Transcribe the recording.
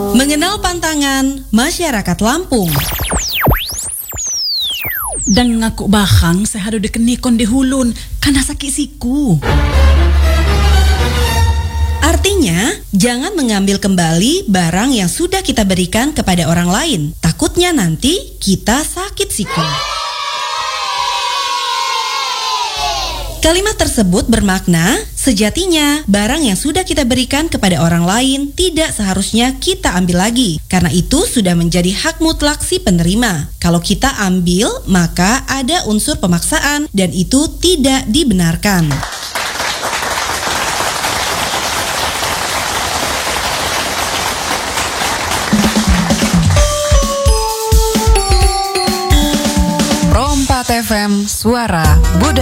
Mengenal pantangan masyarakat Lampung. Dan ngaku bahang saya hadu dikenikon di hulun karena sakit siku. Artinya, jangan mengambil kembali barang yang sudah kita berikan kepada orang lain. Takutnya nanti kita sakit siku. Kalimat tersebut bermakna, sejatinya barang yang sudah kita berikan kepada orang lain tidak seharusnya kita ambil lagi. Karena itu sudah menjadi hak mutlak si penerima. Kalau kita ambil, maka ada unsur pemaksaan dan itu tidak dibenarkan. Rompat FM, suara budaya.